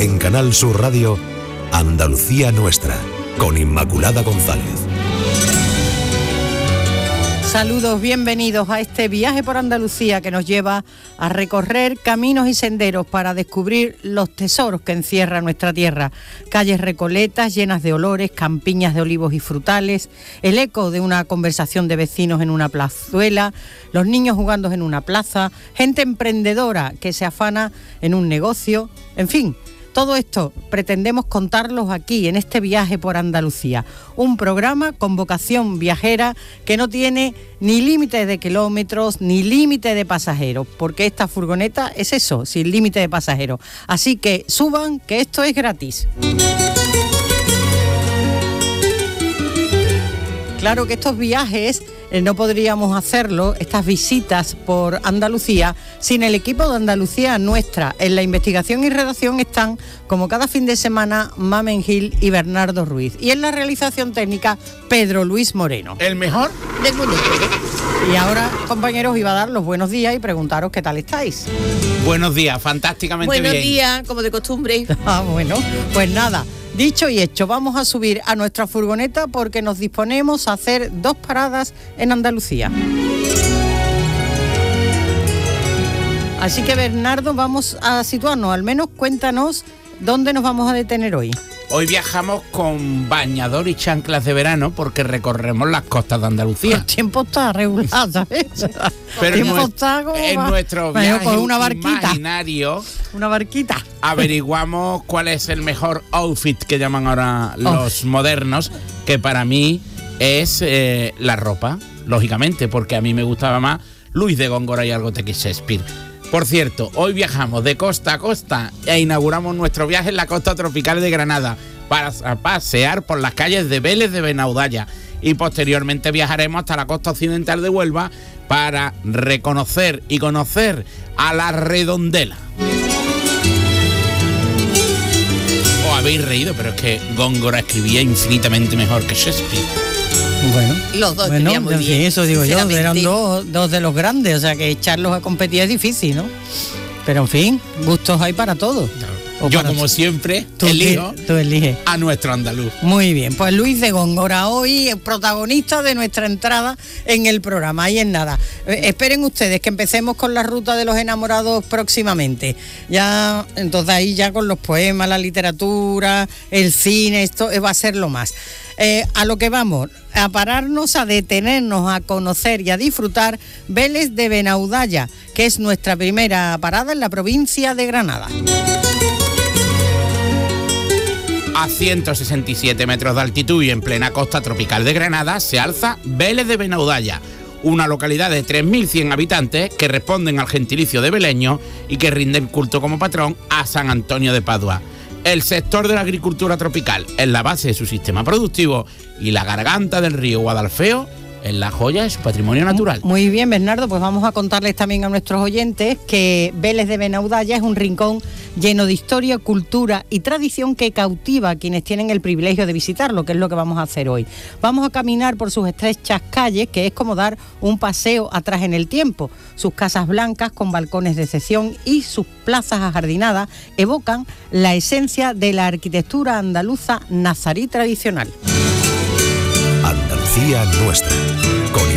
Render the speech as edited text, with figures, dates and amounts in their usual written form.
En Canal Sur Radio, Andalucía Nuestra, con Inmaculada González. Saludos, bienvenidos a este viaje por Andalucía que nos lleva a recorrer caminos y senderos para descubrir los tesoros que encierra nuestra tierra. Calles recoletas llenas de olores, campiñas de olivos y frutales, el eco de una conversación de vecinos en una plazuela, los niños jugando en una plaza, gente emprendedora que se afana en un negocio, en fin. Todo esto pretendemos contarlos aquí, en este viaje por Andalucía. Un programa con vocación viajera que no tiene ni límite de kilómetros ni límite de pasajeros, porque esta furgoneta es eso, sin límite de pasajeros. Así que suban, que esto es gratis. Claro que estos viajes no podríamos hacerlo, estas visitas por Andalucía, sin el equipo de Andalucía Nuestra. En la investigación y redacción están, como cada fin de semana, Mamen Gil y Bernardo Ruiz. Y en la realización técnica, Pedro Luis Moreno. El mejor del mundo. Y ahora, compañeros, iba a dar los buenos días y preguntaros qué tal estáis. Buenos días, fantásticamente bien. Buenos días, como de costumbre. Bueno, pues nada. Dicho y hecho, vamos a subir a nuestra furgoneta porque nos disponemos a hacer 2 paradas en Andalucía. Así que, Bernardo, vamos a situarnos, al menos cuéntanos dónde nos vamos a detener hoy. Hoy viajamos con bañador y chanclas de verano porque recorremos las costas de Andalucía. El tiempo está regular, ¿sabes? Pero en nuestro viaje con una barquita, imaginario, una barquita, averiguamos cuál es el mejor outfit que llaman ahora los modernos, que para mí es la ropa, lógicamente, porque a mí me gustaba más Luis de Góngora y Argote que Shakespeare. Por cierto, hoy viajamos de costa a costa e inauguramos nuestro viaje en la costa tropical de Granada para pasear por las calles de Vélez de Benaudalla y posteriormente viajaremos hasta la costa occidental de Huelva para reconocer y conocer a la Redondela. Os habéis reído, pero es que Góngora escribía infinitamente mejor que Shakespeare. Bueno, los dos escribían muy bien. Sí, eso digo yo, eran dos de los grandes, o sea que echarlos a competir es difícil, ¿no? Pero en fin, gustos hay para todos. Yo, como siempre, elijo tú eliges a nuestro andaluz. Muy bien, pues Luis de Góngora, hoy el protagonista de nuestra entrada en el programa. Ahí en nada. Esperen ustedes que empecemos con la ruta de los enamorados próximamente. Ya, entonces ahí ya con los poemas, la literatura, el cine, esto va a ser lo más. A lo que vamos, a pararnos, a detenernos, a conocer y a disfrutar Vélez de Benaudalla, que es nuestra primera parada en la provincia de Granada. A 167 metros de altitud y en plena costa tropical de Granada se alza Vélez de Benaudalla, una localidad de 3.100 habitantes que responden al gentilicio de beleño y que rinden culto como patrón a San Antonio de Padua. El sector de la agricultura tropical es la base de su sistema productivo y la garganta del río Guadalfeo es la joya de su patrimonio natural. Muy bien, Bernardo, pues vamos a contarles también a nuestros oyentes que Vélez de Benaudalla es un rincón lleno de historia, cultura y tradición que cautiva a quienes tienen el privilegio de visitarlo, que es lo que vamos a hacer hoy. Vamos a caminar por sus estrechas calles, que es como dar un paseo atrás en el tiempo. Sus casas blancas con balcones de excepción y sus plazas ajardinadas evocan la esencia de la arquitectura andaluza nazarí tradicional. Andalucía Nuestra.